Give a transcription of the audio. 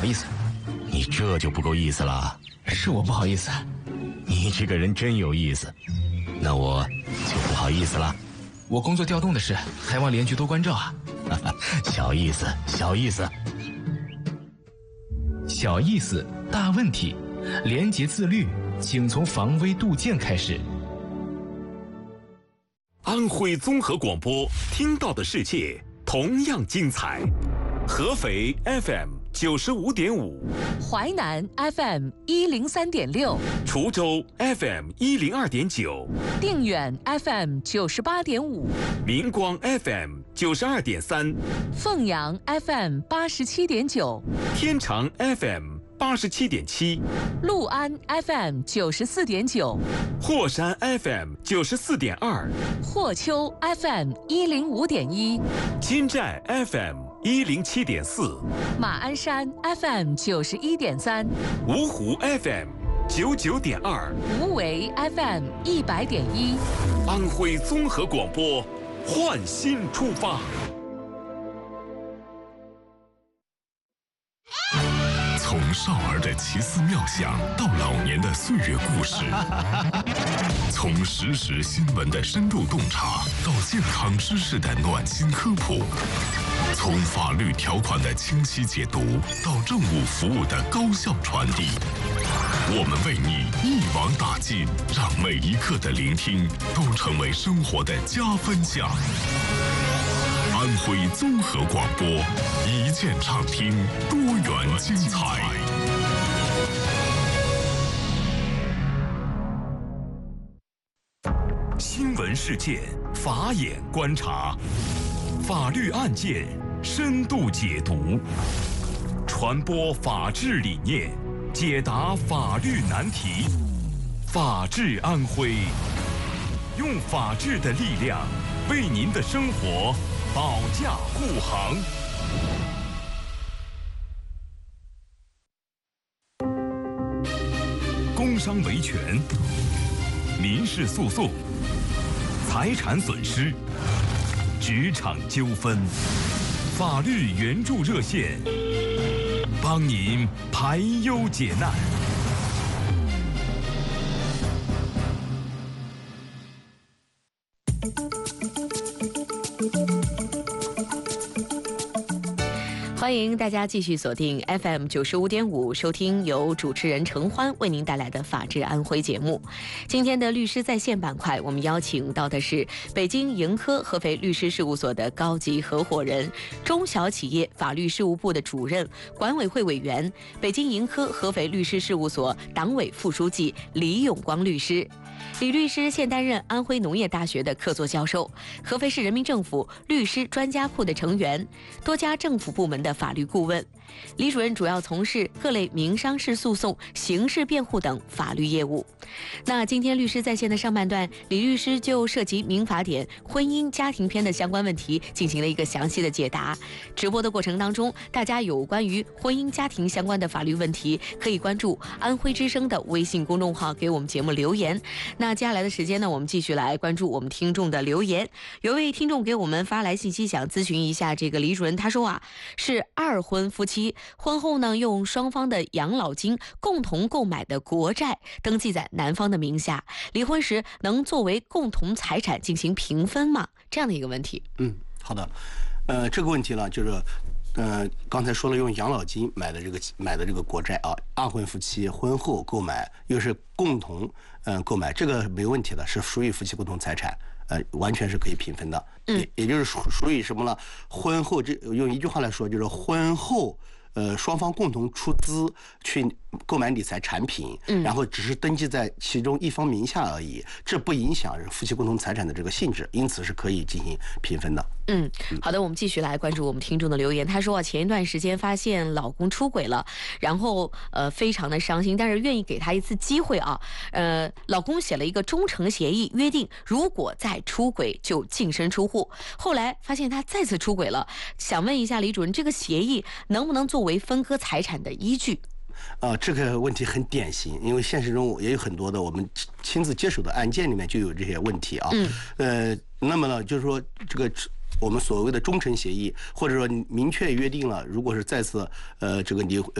好意思。 你这就不够意思了。 是我不好意思。 你这个人真有意思，那我就不好意思了。 我工作调动的事，还望联局多关照啊。 小意思，小意思。 小意思，大问题。廉洁自律，请从防微杜渐开始。 安徽综合广播，听到的世界同样精彩。合肥 FM 95.5， 淮南 FM 103.6， 滁州 FM 102.9， 定远 FM 98.5， 明光 FM 92.3， 凤阳 FM 87.9， 天长 FM 87.7， 六安 FM 94.9， 霍山 FM 94.2， 霍丘 FM 105.1， 金寨 FM 107.4， 马鞍山 FM 91.3， 芜湖 FM 99.2， 无为 FM 100.1， 安徽综合广播，焕新出发。 从少儿的奇思妙想到老年的岁月故事，从实时新闻的深度洞察到健康知识的暖心科普，从法律条款的清晰解读到政务服务的高效传递，我们为你一网打尽，让每一刻的聆听都成为生活的加分项。安徽综合广播，一键畅听，多元精彩。 新闻事件，法眼观察，法律案件深度解读，传播法治理念，解答法律难题。法治安徽，用法治的力量为您的生活保驾护航。工伤维权、民事诉讼、财产损失、职场纠纷、法律援助热线，帮您排忧解难。 欢迎大家继续锁定 FM 95.5，收听由主持人程欢为您带来的《法治安徽》节目。今天的律师在线板块，我们邀请到的是北京盈科合肥律师事务所的高级合伙人、中小企业法律事务部的主任、管委会委员、北京盈科合肥律师事务所党委副书记李永光律师。李律师现担任安徽农业大学的客座教授，合肥市人民政府律师专家库的成员，多家政府部门的法律顾问。李主任主要从事各类民商事诉讼、刑事辩护等法律业务。那今天律师在线的上半段，李律师就涉及民法典婚姻家庭篇的相关问题进行了一个详细的解答。直播的过程当中，大家有关于婚姻家庭相关的法律问题，可以关注安徽之声的微信公众号给我们节目留言。那接下来的时间呢，我们继续来关注我们听众的留言。有位听众给我们发来信息，想咨询一下这个李主任。他说啊，是二婚夫妻婚后呢，用双方的养老金共同购买的国债登记在男方的名下，离婚时能作为共同财产进行平分吗？这样的一个问题。 好的，这个问题呢，就是。刚才说了，用养老金买的这个国债啊，二婚夫妻婚后购买又是共同购买，这个没问题的，是属于夫妻共同财产，完全是可以平分的。也就是属于什么呢？婚后用一句话来说，就是婚后双方共同出资去购买理财产品，然后只是登记在其中一方名下而已，这不影响夫妻共同财产的这个性质，因此是可以进行平分的。 好的，我们继续来关注我们听众的留言。他说啊，前一段时间发现老公出轨了，然后非常的伤心，但是愿意给他一次机会啊。老公写了一个忠诚协议，约定如果再出轨就净身出户。后来发现他再次出轨了，想问一下李主任，这个协议能不能作为分割财产的依据？ 这个问题很典型，因为现实中也有很多的我们亲自接手的案件里面就有这些问题啊。那么呢，就是说这个我们所谓的忠诚协议，或者说明确约定了，如果是再次这个